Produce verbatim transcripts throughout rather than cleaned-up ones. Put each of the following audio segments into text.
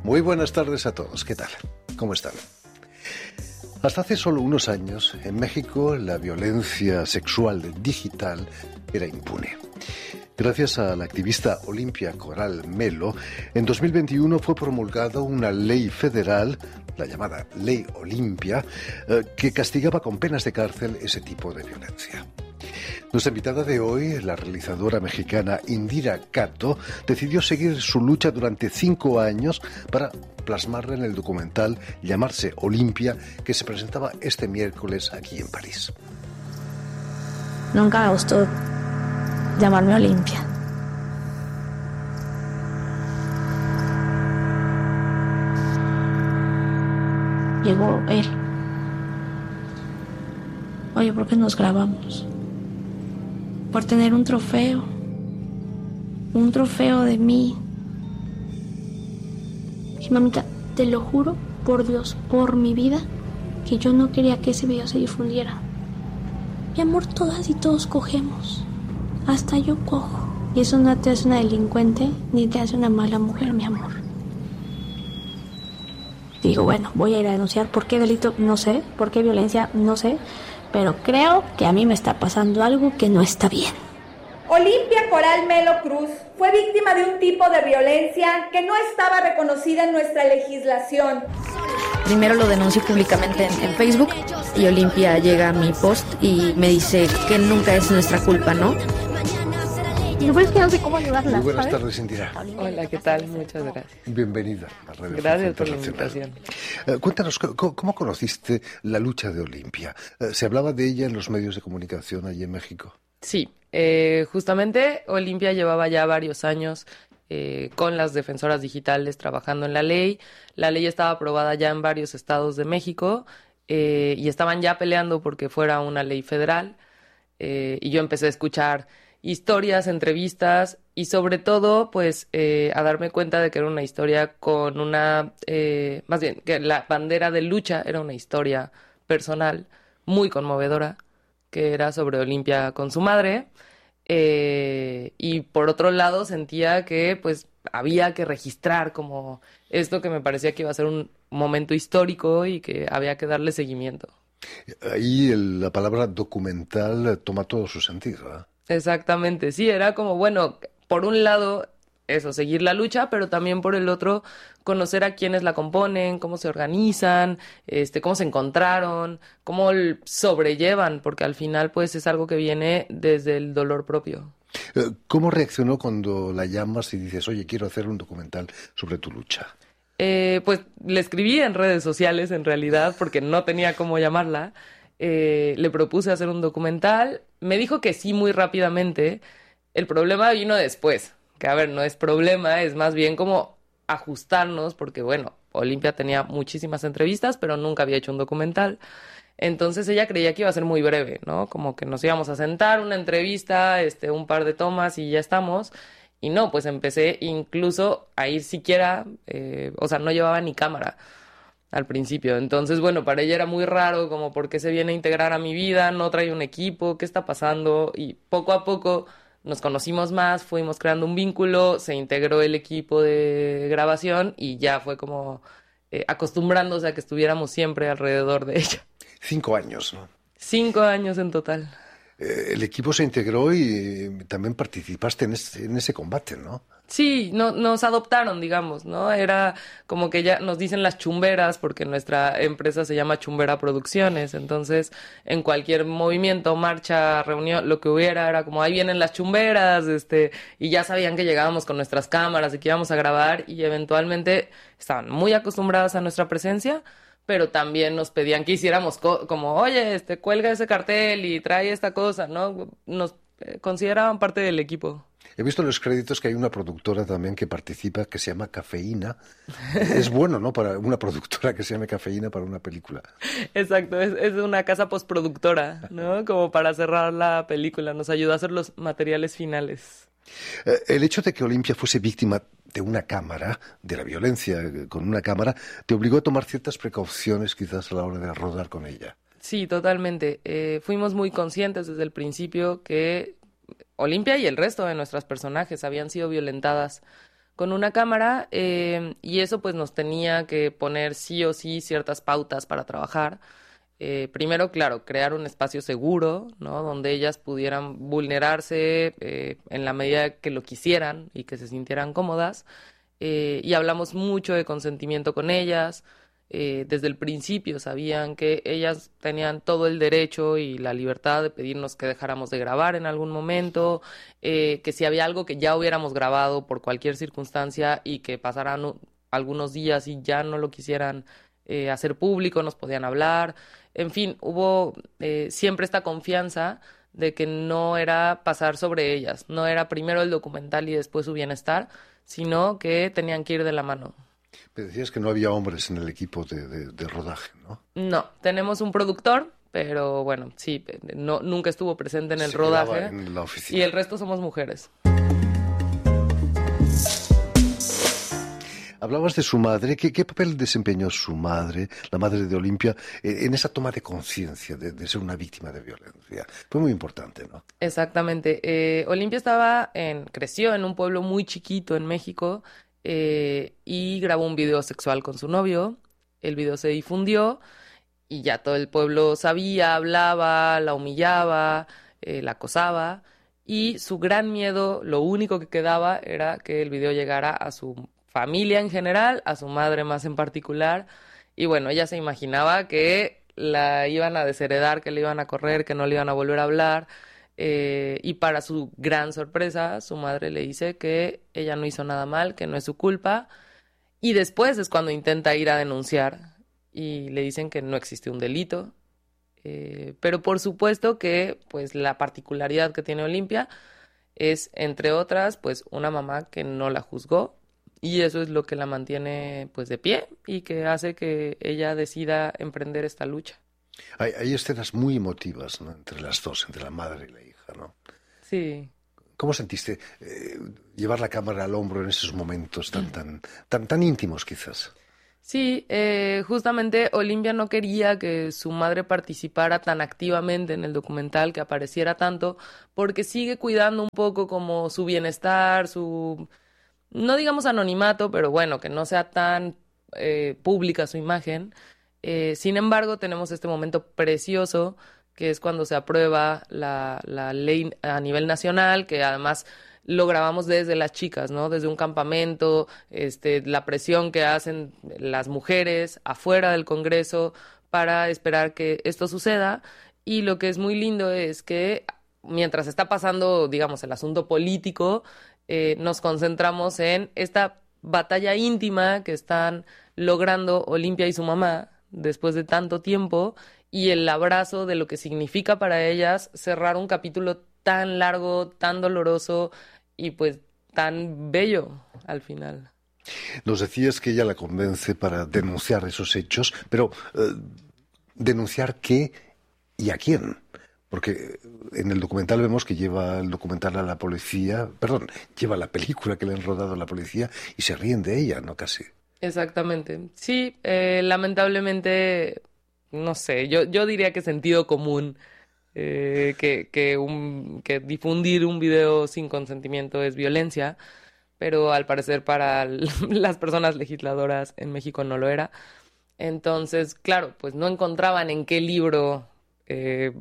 Muy buenas tardes a todos. ¿Qué tal? ¿Cómo están? Hasta hace solo unos años, en México, la violencia sexual digital era impune. Gracias a la activista Olimpia Coral Melo, en dos mil veintiuno fue promulgada una ley federal, la llamada Ley Olimpia, eh, que castigaba con penas de cárcel ese tipo de violencia. Nuestra invitada de hoy, la realizadora mexicana Indira Cato, decidió seguir su lucha durante cinco años para plasmarla en el documental Llamarse Olimpia, que se presentaba este miércoles aquí en París. Nunca me gustó llamarme Olimpia. Llegó él. Oye, ¿por qué nos grabamos? Por tener un trofeo. Un trofeo de mí. Y mamita, te lo juro, por Dios, por mi vida, que yo no quería que ese video se difundiera. Mi amor, todas y todos cogemos. Hasta yo cojo. Y eso no te hace una delincuente ni te hace una mala mujer, mi amor. Digo, bueno, voy a ir a denunciar. ¿Por qué delito? No sé. ¿Por qué violencia? No sé. Pero creo que a mí me está pasando algo que no está bien. Olimpia Coral Melo Cruz fue víctima de un tipo de violencia que no estaba reconocida en nuestra legislación. Primero lo denuncio públicamente en, en Facebook y Olimpia llega a mi post y me dice que nunca es nuestra culpa, ¿no? Y lo es que no sé cómo ayudarla. Muy buenas ¿sabes? tardes, Indira. Hola, ¿qué tal? Muchas gracias. Bienvenida a Radio Gracias por la Internacional. invitación. Eh, cuéntanos, ¿cómo, ¿cómo conociste la lucha de Olimpia? Eh, ¿Se hablaba de ella en los medios de comunicación allí en México? Sí, eh, justamente Olimpia llevaba ya varios años eh, con las defensoras digitales trabajando en la ley. La ley estaba aprobada ya en varios estados de México eh, y estaban ya peleando porque fuera una ley federal. Eh, y yo empecé a escuchar historias, entrevistas y sobre todo pues eh, a darme cuenta de que era una historia con una, eh, más bien que la bandera de lucha era una historia personal muy conmovedora, que era sobre Olimpia con su madre, eh, y por otro lado sentía que pues había que registrar como esto que me parecía que iba a ser un momento histórico y que había que darle seguimiento. Ahí el- la palabra documental toma todo su sentido, ¿eh? Exactamente, sí, era como, bueno, por un lado, eso, seguir la lucha, pero también por el otro, conocer a quienes la componen, cómo se organizan, este, cómo se encontraron, cómo l- sobrellevan, porque al final, pues, es algo que viene desde el dolor propio. Eh, ¿Cómo reaccionó cuando la llamas y dices, oye, quiero hacer un documental sobre tu lucha? Eh, pues le escribí en redes sociales, en realidad, porque no tenía cómo llamarla. Eh, le propuse hacer un documental. Me dijo que sí muy rápidamente. El problema vino después. Que, a ver, no es problema, es más bien como ajustarnos, porque, bueno, Olimpia tenía muchísimas entrevistas, pero nunca había hecho un documental. Entonces ella creía que iba a ser muy breve, ¿no? Como que nos íbamos a sentar, una entrevista, este, un par de tomas y ya estamos. Y no, pues empecé incluso a ir siquiera, eh, o sea, no llevaba ni cámara al principio. Entonces, bueno, para ella era muy raro, como por qué se viene a integrar a mi vida, no trae un equipo, qué está pasando. Y poco a poco nos conocimos más, fuimos creando un vínculo, se integró el equipo de grabación y ya fue como eh, acostumbrándose a que estuviéramos siempre alrededor de ella. Cinco años, ¿no? Cinco años en total. Eh, el equipo se integró y también participaste en ese, en ese combate, ¿no? Sí, no, nos adoptaron, digamos, ¿no? Era como que ya nos dicen las chumberas, porque nuestra empresa se llama Chumbera Producciones, entonces en cualquier movimiento, marcha, reunión, lo que hubiera, era como, ahí vienen las chumberas, este, y ya sabían que llegábamos con nuestras cámaras y que íbamos a grabar, y eventualmente estaban muy acostumbradas a nuestra presencia, pero también nos pedían que hiciéramos co- como, oye, este, cuelga ese cartel y trae esta cosa, ¿no? Nos eh, consideraban parte del equipo. He visto en los créditos que hay una productora también que participa que se llama Cafeína. Es bueno, ¿no? Para una productora que se llame Cafeína para una película. Exacto, es, es una casa postproductora, ¿no? Como para cerrar la película, nos ayudó a hacer los materiales finales. Eh, el hecho de que Olimpia fuese víctima de una cámara, de la violencia eh, con una cámara, te obligó a tomar ciertas precauciones quizás a la hora de rodar con ella. Sí, totalmente. Eh, fuimos muy conscientes desde el principio que Olimpia y el resto de nuestros personajes habían sido violentadas con una cámara eh, y eso pues nos tenía que poner sí o sí ciertas pautas para trabajar. Eh, primero, claro, crear un espacio seguro, ¿no? Donde ellas pudieran vulnerarse eh, en la medida que lo quisieran y que se sintieran cómodas. Eh, y hablamos mucho de consentimiento con ellas. Eh, desde el principio sabían que ellas tenían todo el derecho y la libertad de pedirnos que dejáramos de grabar en algún momento, eh, que si había algo que ya hubiéramos grabado por cualquier circunstancia y que pasaran u- algunos días y ya no lo quisieran eh, hacer público, nos podían hablar. En fin, hubo eh, siempre esta confianza de que no era pasar sobre ellas, no era primero el documental y después su bienestar, sino que tenían que ir de la mano. Me decías que no había hombres en el equipo de, de, de rodaje, ¿no? No, tenemos un productor, pero bueno, sí, no, nunca estuvo presente en el Se rodaje. quedaba en la oficina. Y el resto somos mujeres. Hablabas de su madre. ¿Qué, qué papel desempeñó su madre, la madre de Olimpia, eh, en esa toma de conciencia de, de ser una víctima de violencia? Fue muy importante, ¿no? Exactamente. Eh, Olimpia estaba en, creció en un pueblo muy chiquito en México eh, y grabó un video sexual con su novio. El video se difundió y ya todo el pueblo sabía, hablaba, la humillaba, eh, la acosaba. Y su gran miedo, lo único que quedaba era que el video llegara a su familia en general, a su madre más en particular. Y bueno, ella se imaginaba que la iban a desheredar, que le iban a correr, que no le iban a volver a hablar. Eh, y para su gran sorpresa, su madre le dice que ella no hizo nada mal, que no es su culpa. Y después es cuando intenta ir a denunciar y le dicen que no existe un delito. Eh, pero por supuesto que pues la particularidad que tiene Olimpia es, entre otras, pues una mamá que no la juzgó. Y eso es lo que la mantiene pues de pie y que hace que ella decida emprender esta lucha. Hay, hay escenas muy emotivas, ¿no?, entre las dos, entre la madre y la hija, ¿no? Sí. ¿Cómo sentiste eh, llevar la cámara al hombro en esos momentos tan, tan, tan, tan íntimos, quizás? Sí, eh, justamente Olimpia no quería que su madre participara tan activamente en el documental, que apareciera tanto, porque sigue cuidando un poco como su bienestar, su... no digamos anonimato, pero bueno, que no sea tan eh, pública su imagen. Eh, sin embargo, tenemos este momento precioso, que es cuando se aprueba la, la ley a nivel nacional, que además lo grabamos desde las chicas, ¿no? Desde un campamento, este, la presión que hacen las mujeres afuera del Congreso para esperar que esto suceda. Y lo que es muy lindo es que mientras está pasando, digamos, el asunto político, Eh, nos concentramos en esta batalla íntima que están logrando Olimpia y su mamá después de tanto tiempo y el abrazo de lo que significa para ellas cerrar un capítulo tan largo, tan doloroso y pues tan bello al final. Nos decías que ella la convence para denunciar esos hechos, pero eh, ¿denunciar qué y a quién? Porque en el documental vemos que lleva el documental a la policía, perdón, lleva la película que le han rodado a la policía y se ríen de ella, ¿no? Casi. Exactamente. Sí, eh, lamentablemente, no sé, yo, yo diría que sentido común, eh, que, que, un, que difundir un video sin consentimiento es violencia, pero al parecer para las personas legisladoras en México no lo era. Entonces, claro, pues no encontraban en qué libro... Eh,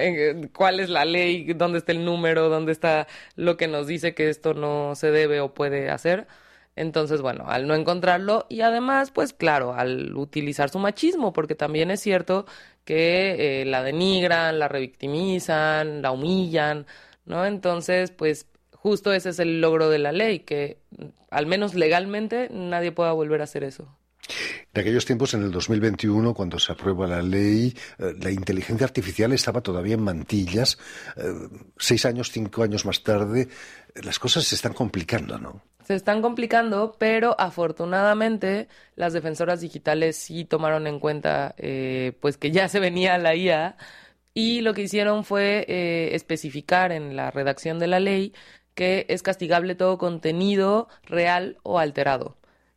cuál es la ley, dónde está el número, dónde está lo que nos dice que esto no se debe o puede hacer. Entonces, bueno, al no encontrarlo y además, pues claro, al utilizar su machismo, porque también es cierto que eh, la denigran, la revictimizan, la humillan, ¿no? Entonces, pues justo ese es el logro de la ley, que al menos legalmente nadie pueda volver a hacer eso. En aquellos tiempos, en el dos mil veintiuno, cuando se aprueba la ley, eh, la inteligencia artificial estaba todavía en mantillas. Eh, seis años, cinco años más tarde, eh, las cosas se están complicando, ¿no? Se están complicando, pero afortunadamente las defensoras digitales sí tomaron en cuenta eh, pues que ya se venía la I A y lo que hicieron fue eh, especificar en la redacción de la ley que es castigable todo contenido real o alterado.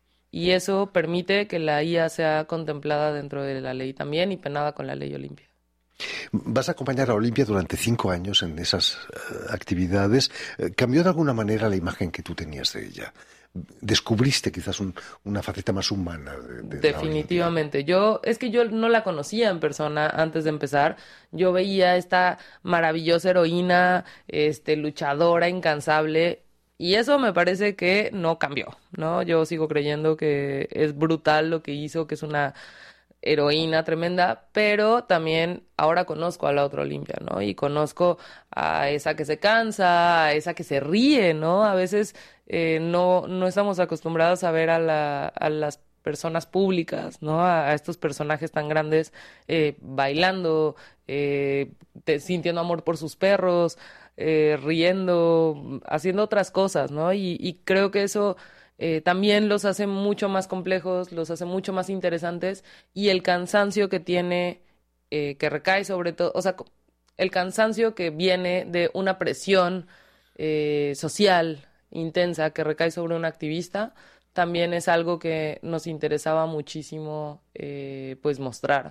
Y eso permite que la I A sea contemplada dentro de la ley también y penada con la ley Olimpia. Vas a acompañar a Olimpia durante cinco años en esas uh, actividades. Uh, ¿Cambió de alguna manera la imagen que tú tenías de ella? descubriste quizás un, una faceta más humana de, de Definitivamente. Yo, es que yo no la conocía en persona antes de empezar. Yo veía esta maravillosa heroína, este, luchadora, incansable, y eso me parece que no cambió, ¿no? Yo sigo creyendo que es brutal lo que hizo, que es una heroína tremenda, pero también ahora conozco a la otra Olimpia, ¿no? Y conozco a esa que se cansa, a esa que se ríe, ¿no? A veces eh, no, no estamos acostumbrados a ver a, la, a las personas públicas, ¿no? A, a estos personajes tan grandes eh, bailando, eh, te, sintiendo amor por sus perros, eh, riendo, haciendo otras cosas, ¿no? Y, y creo que eso eh, también los hace mucho más complejos, los hace mucho más interesantes, y el cansancio que tiene, eh, que recae sobre todo, o sea, el cansancio que viene de una presión eh, social intensa que recae sobre un activista, también es algo que nos interesaba muchísimo eh, pues mostrar.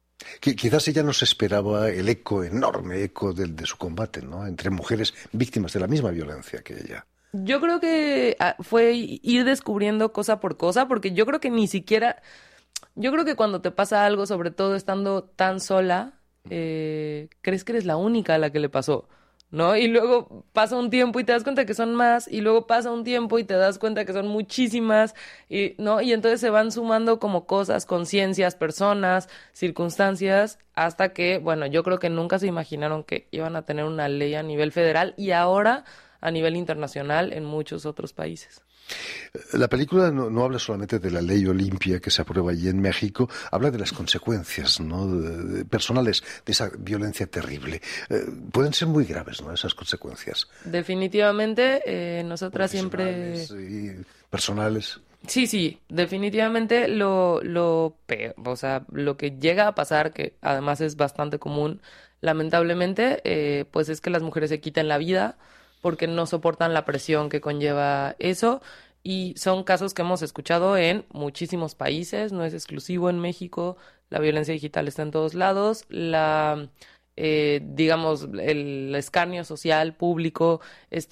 Quizás ella no se esperaba el eco, enorme eco de, de su combate, ¿no? Entre mujeres víctimas de la misma violencia que ella. Yo creo que fue ir descubriendo cosa por cosa, porque yo creo que ni siquiera, yo creo que cuando te pasa algo, sobre todo estando tan sola, eh, crees que eres la única a la que le pasó, ¿no? Y luego pasa un tiempo y te das cuenta que son más, y luego pasa un tiempo y te das cuenta que son muchísimas, y, ¿no? Y entonces se van sumando como cosas, conciencias, personas, circunstancias, hasta que, bueno, yo creo que nunca se imaginaron que iban a tener una ley a nivel federal y ahora a nivel internacional en muchos otros países. La película no, no habla solamente de la ley Olimpia que se aprueba allí en México, habla de las consecuencias, ¿no?, de, de, personales de esa violencia terrible. Eh, pueden ser muy graves, ¿no?, esas consecuencias. Definitivamente, eh, nosotras siempre... Y personales. Sí, sí, definitivamente lo, lo peor, o sea, lo que llega a pasar, que además es bastante común, lamentablemente, eh, pues es que las mujeres se quiten la vida porque no soportan la presión que conlleva eso, y son casos que hemos escuchado en muchísimos países, no es exclusivo en México, la violencia digital está en todos lados, la, eh, digamos, el escarnio social, público, está